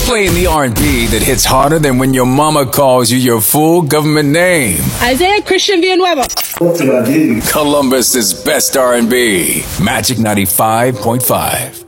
Playing the R&B that hits harder than when your mama calls you your full government name. Isaiah Christian Villanueva. Columbus's best R&B. Magic 95.5.